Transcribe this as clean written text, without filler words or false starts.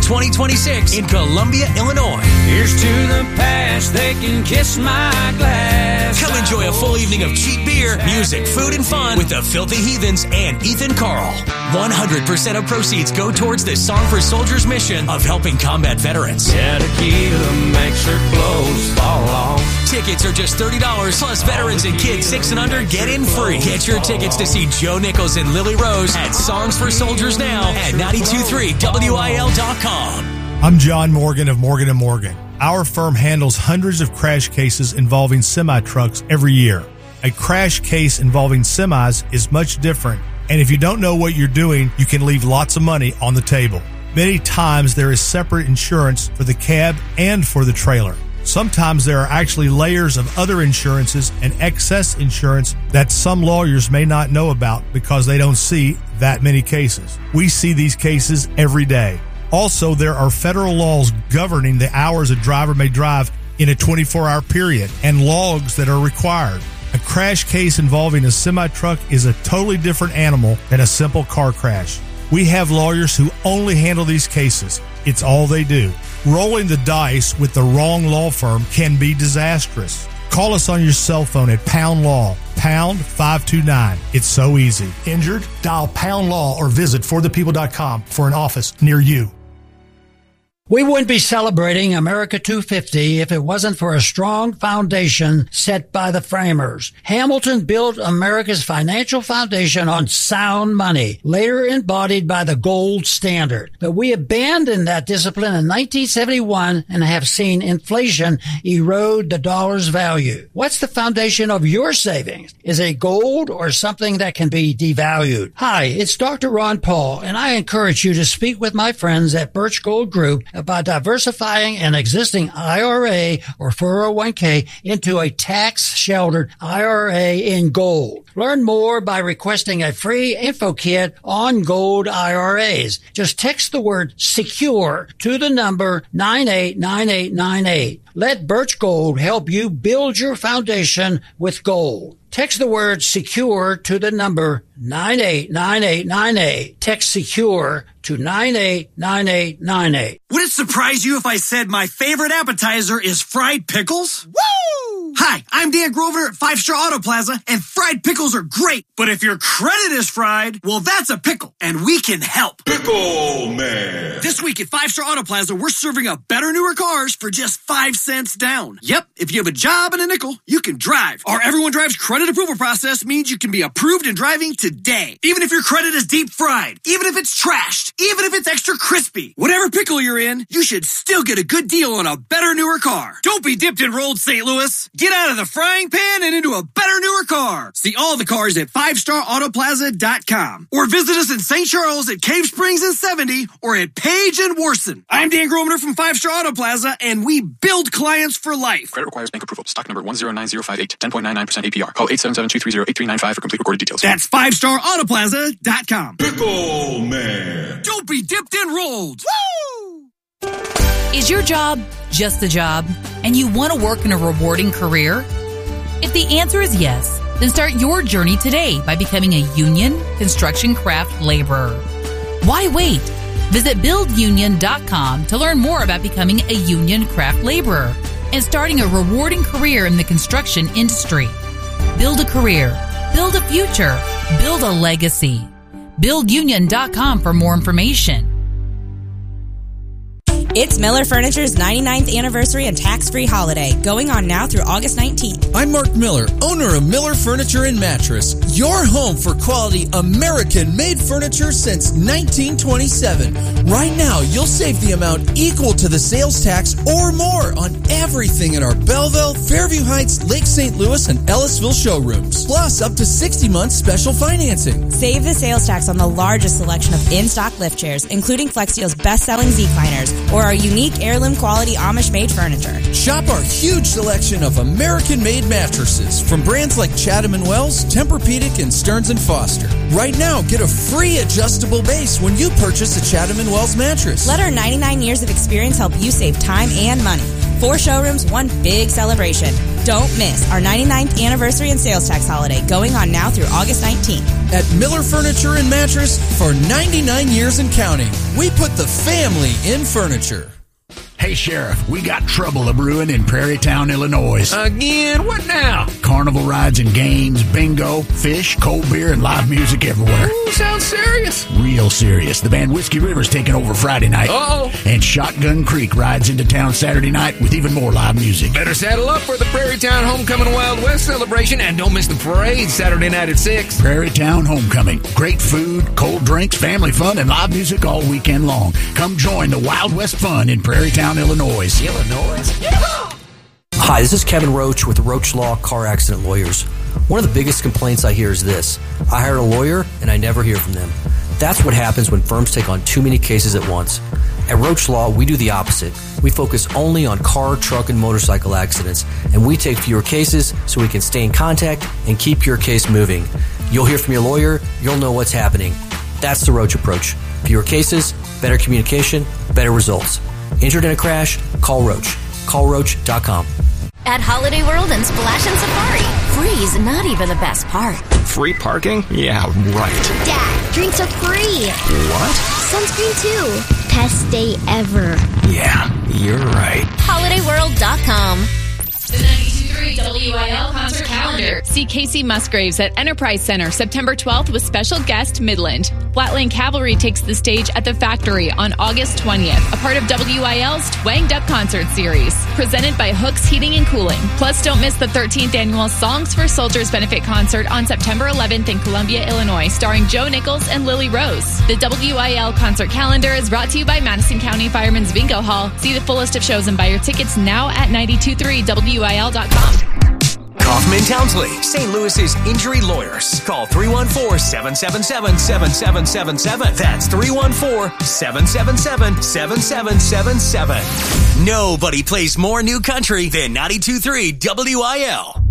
2026 in Columbia, Illinois. Here's to the past, they can kiss my glass. Come enjoy a full evening of cheap beer, music, food, and fun with the Filthy Heathens and Ethan Carl. 100% of proceeds go towards the Song for Soldiers mission of helping combat veterans. Yeah, tequila makes her clothes fall off. Tickets are just $30, plus veterans and kids 6 and under get in free. Get your tickets to see Joe Nichols and Lily Rose at Songs for Soldiers now at 923wil.com. I'm John Morgan of Morgan & Morgan. Our firm handles hundreds of crash cases involving semi-trucks every year. A crash case involving semis is much different, and if you don't know what you're doing, you can leave lots of money on the table. Many times there is separate insurance for the cab and for the trailer. Sometimes there are actually layers of other insurances and excess insurance that some lawyers may not know about because they don't see that many cases. We see these cases every day. Also, there are federal laws governing the hours a driver may drive in a 24-hour period and logs that are required. A crash case involving a semi-truck is a totally different animal than a simple car crash. We have lawyers who only handle these cases. It's all they do. Rolling the dice with the wrong law firm can be disastrous. Call us on your cell phone at Pound Law, pound 529. It's so easy. Injured? Dial Pound Law or visit forthepeople.com for an office near you. We wouldn't be celebrating America 250 if it wasn't for a strong foundation set by the framers. Hamilton built America's financial foundation on sound money, later embodied by the gold standard. But we abandoned that discipline in 1971 and have seen inflation erode the dollar's value. What's the foundation of your savings? Is it gold or something that can be devalued? Hi, it's Dr. Ron Paul, and I encourage you to speak with my friends at Birch Gold Group about diversifying an existing IRA or 401k into a tax-sheltered IRA in gold. Learn more by requesting a free info kit on gold IRAs. Just text the word SECURE to the number 989898. Let Birch Gold help you build your foundation with gold. Text the word SECURE to the number 989898. Text SECURE to 989898. Would it surprise you if I said my favorite appetizer is fried pickles? Woo! Hi, I'm Dan Grover at 5 Star Auto Plaza, and fried pickles are great. But if your credit is fried, well, that's a pickle, and we can help. Pickle Man. This week at 5 Star Auto Plaza, we're serving up better, newer cars for just 5 cents down. Yep, if you have a job and a nickel, you can drive. Our Everyone Drives credit approval process means you can be approved and driving today. Even if your credit is deep fried, even if it's trashed, even if it's extra crispy, whatever pickle you're in, you should still get a good deal on a better, newer car. Don't be dipped and rolled, St. Louis. Get out of the frying pan and into a better, newer car. See all the cars at 5starautoplaza.com or visit us in St. Charles at Cave Springs and 70 or at Page and Warson. I'm Dan Gromner from 5 Star Auto Plaza, and we build clients for life. Credit requires bank approval. Stock number 109058, 10.99% APR. Call 877-230-8395 for complete recorded details. That's 5starautoplaza.com. Pickle Man. Don't be dipped and rolled. Woo! Is your job just a job, and you want to work in a rewarding career? If the answer is yes, then start your journey today by becoming a union construction craft laborer. Why wait? Visit buildunion.com to learn more about becoming a union craft laborer and starting a rewarding career in the construction industry. Build a career, build a future, build a legacy. Buildunion.com for more information. It's Miller Furniture's 99th anniversary and tax-free holiday, going on now through August 19th. I'm Mark Miller, owner of Miller Furniture and Mattress, your home for quality American-made furniture since 1927. Right now, you'll save the amount equal to the sales tax or more on everything in our Belleville, Fairview Heights, Lake St. Louis, and Ellisville showrooms. Plus, up to 60 months special financing. Save the sales tax on the largest selection of in-stock lift chairs, including Flexsteel's best-selling Z-Cliners, or our unique heirloom quality Amish-made furniture. Shop our huge selection of American-made mattresses from brands like Chatham & Wells, Tempur-Pedic, and Stearns & Foster. Right now, get a free adjustable base when you purchase a Chatham & Wells mattress. Let our 99 years of experience help you save time and money. 4 showrooms, one big celebration. Don't miss our 99th anniversary and sales tax holiday, going on now through August 19th. At Miller Furniture and Mattress for 99 years and counting. We put the family in furniture. Hey, Sheriff, we got trouble a-brewing in Prairie Town, Illinois. Again? What now? Carnival rides and games, bingo, fish, cold beer, and live music everywhere. Ooh, sounds serious. Real serious. The band Whiskey River's taking over Friday night. Uh-oh. And Shotgun Creek rides into town Saturday night with even more live music. Better saddle up for the Prairie Town Homecoming Wild West celebration, and don't miss the parade Saturday night at 6. Prairie Town Homecoming. Great food, cold drinks, family fun, and live music all weekend long. Come join the Wild West fun in Prairie Town, Illinois. Hi, this is Kevin Roach with Roach Law Car Accident Lawyers. One of the biggest complaints I hear is this: I hired a lawyer and I never hear from them. That's what happens when firms take on too many cases at once. At Roach Law, we do the opposite. We focus only on car, truck, and motorcycle accidents, and we take fewer cases so we can stay in contact and keep your case moving. You'll hear from your lawyer, you'll know what's happening. That's the Roach approach. Fewer cases, better communication, better results. Injured in a crash? Call Roach. CallRoach.com. At Holiday World and Splash and Safari, free's not even the best part. Free parking? Yeah, right. Dad, drinks are free. What? Sunscreen too. Best day ever. Yeah, you're right. HolidayWorld.com. The 92.3 WIL concert calendar. See Casey Musgraves at Enterprise Center September 12th with special guest Midland. Flatland Cavalry takes the stage at the Factory on August 20th, a part of WIL's Twanged Up concert series, presented by Hooks Heating and Cooling. Plus, don't miss the 13th annual Songs for Soldiers benefit concert on September 11th in Columbia, Illinois, starring Joe Nichols and Lily Rose. The WIL concert calendar is brought to you by Madison County Firemen's Bingo Hall. See the full list of shows and buy your tickets now at 923WIL.com. Kaufman Townsley, St. Louis's injury lawyers. Call 314-777-7777. That's 314-777-7777. Nobody plays more new country than 92.3 WIL.